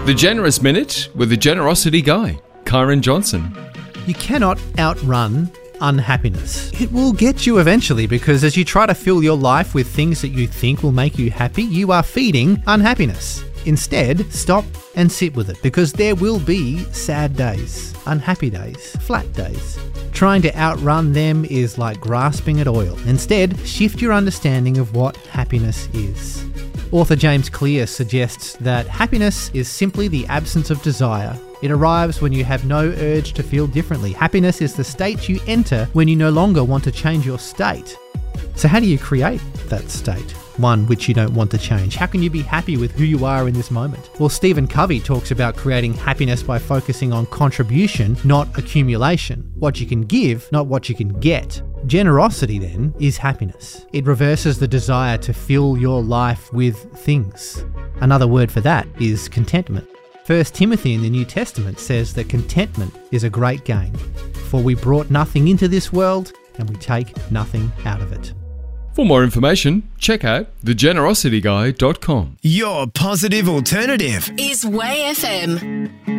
The Generous Minute with the Generosity Guy, Kyron Johnson. You cannot outrun unhappiness. It will get you eventually, because as you try to fill your life with things that you think will make you happy, you are feeding unhappiness. Instead, stop and sit with it, because there will be sad days, unhappy days, flat days. Trying to outrun them is like grasping at oil. Instead, shift your understanding of what happiness is. Author James Clear suggests that happiness is simply the absence of desire. It arrives when you have no urge to feel differently. Happiness is the state you enter when you no longer want to change your state. So how do you create that state? One which you don't want to change. How can you be happy with who you are in this moment? Well, Stephen Covey talks about creating happiness by focusing on contribution, not accumulation. What you can give, not what you can get. Generosity, then, is happiness. It reverses the desire to fill your life with things. Another word for that is contentment. 1 Timothy in the New Testament says that contentment is a great gain. For we brought nothing into this world, and we take nothing out of it. For more information, check out thegenerosityguy.com. Your positive alternative is Way FM.